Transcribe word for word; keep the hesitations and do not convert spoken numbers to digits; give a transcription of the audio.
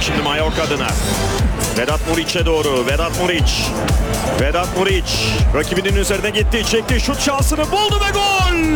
şimdi Mallorca adına. Vedat Muriç'e doğru. Vedat Muriç. Vedat Muriç. Rakibinin üzerine gitti. Çekti. Şut şansını buldu ve gol!